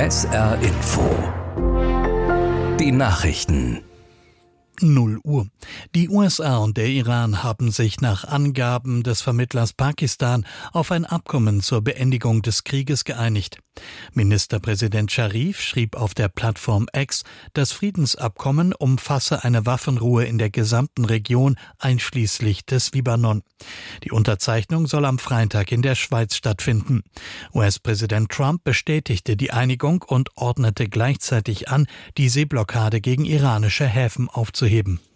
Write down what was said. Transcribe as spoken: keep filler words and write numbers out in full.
S R Info. Die Nachrichten. null Uhr. Die U S A und der Iran haben sich nach Angaben des Vermittlers Pakistan auf ein Abkommen zur Beendigung des Krieges geeinigt. Ministerpräsident Scharif schrieb auf der Plattform X, das Friedensabkommen umfasse eine Waffenruhe in der gesamten Region, einschließlich des Libanon. Die Unterzeichnung soll am Freitag in der Schweiz stattfinden. U S-Präsident Trump bestätigte die Einigung und ordnete gleichzeitig an, die Seeblockade gegen iranische Häfen aufzuheben.